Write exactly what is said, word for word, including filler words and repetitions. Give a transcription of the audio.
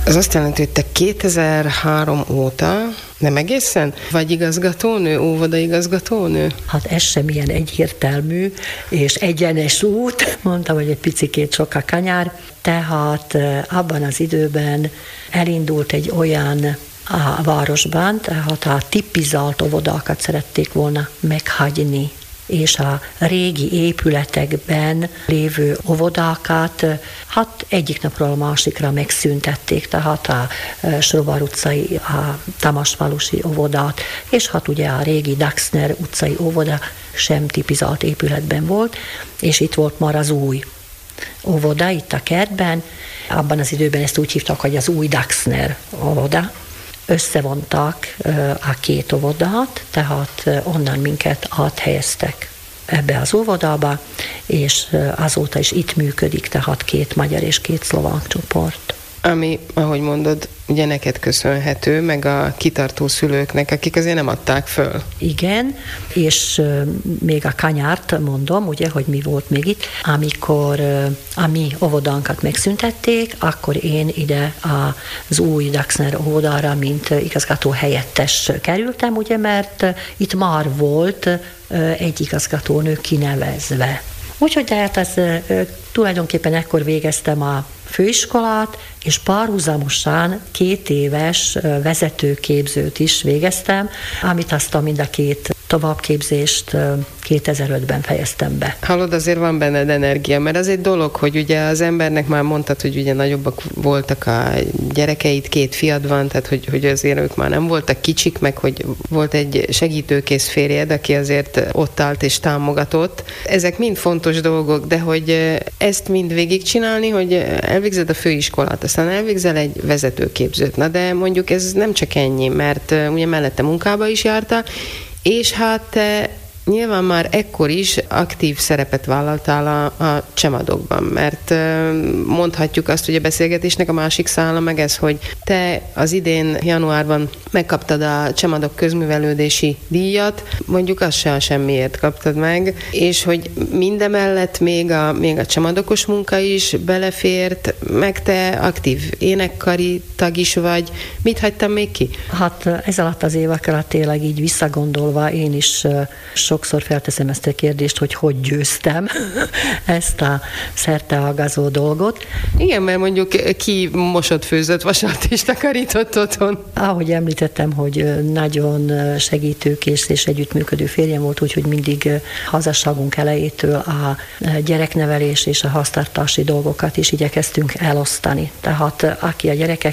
Az azt jelenti, hogy te kétezer-három óta, nem egészen? Vagy igazgatónő, óvodaigazgatónő? Hát ez sem ilyen egyértelmű és egyenes út. Mondtam, hogy egy picikét sok a kanyár. Tehát abban az időben elindult egy olyan a városban, tehát a tipizált óvodákat szerették volna meghagyni, és a régi épületekben lévő óvodákat hát egyik napról a másikra megszüntették, tehát a Srovar utcai, a Tamasfalusi óvodát, és hát ugye a régi Daxner utcai óvoda sem tipizált épületben volt, és itt volt már az új óvoda, itt a kertben. Abban az időben ezt úgy hívtak, hogy az új Daxner óvoda. Összevontak a két óvodát, tehát onnan minket áthelyeztek ebbe az óvodába, és azóta is itt működik, tehát két magyar és két szlovák csoport. Ami, ahogy mondod, ugye neked köszönhető, meg a kitartó szülőknek, akik azért nem adták föl. Igen, és még a kanyárt mondom, ugye, hogy mi volt még itt. Amikor a mi óvodánkat megszüntették, akkor én ide az új Daxner óvodára, mint igazgató helyettes kerültem, ugye, mert itt már volt egy igazgatónő kinevezve. Úgyhogy tehát ez tulajdonképpen ekkor végeztem a főiskolát, és párhuzamosan két éves vezetőképzőt is végeztem, amit aztán mind a két továbbképzést kétezer-ötben fejeztem be. Hallod, azért van benned energia, mert az egy dolog, hogy ugye az embernek már mondtad, hogy ugye nagyobbak voltak a gyerekeid, két fiad van, tehát hogy, hogy azért ők már nem voltak kicsik, meg hogy volt egy segítőkész férjed, aki azért ott állt és támogatott. Ezek mind fontos dolgok, de hogy ezt mind végigcsinálni, hogy elvégzed a főiskolát, aztán elvégzel egy vezetőképzőt. Na de mondjuk ez nem csak ennyi, mert ugye mellette munkába is jártál, és hát te nyilván már ekkor is aktív szerepet vállaltál a, a csemadokban, mert mondhatjuk azt, hogy a beszélgetésnek a másik szála meg ez, hogy te az idén januárban megkaptad a csemadok közművelődési díjat, mondjuk azt sem semmiért kaptad meg, és hogy mindemellett még a, még a csemadokos munka is belefért, meg te aktív énekkari tag is vagy. Mit hagytam még ki? Hát ez alatt az évek alatt tényleg így visszagondolva én is sokszor felteszem ezt a kérdést, hogy hogy győztem ezt a szerteágazó dolgot. Igen, mert mondjuk ki mosott, főzött, vasalt és takarított otthon. Ahogy említettem, hogy nagyon segítőkész és együttműködő férjem volt, úgyhogy mindig házasságunk elejétől a gyereknevelés és a háztartási dolgokat is igyekeztünk elosztani. Tehát aki a gyerekek